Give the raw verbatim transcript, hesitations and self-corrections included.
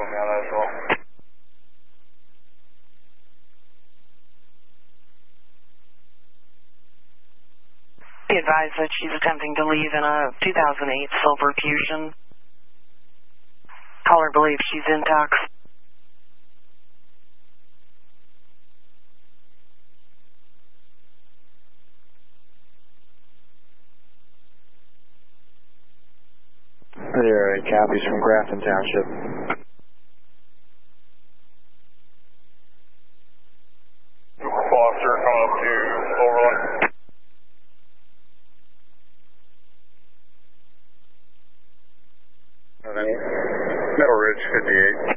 put me on that as well. Be advised that she's attempting to leave in a two thousand eight Silver Fusion. Caller believes she's intox. There, copies from Grafton Township. Foster coming up to Overland. Middle Ridge fifty-eight.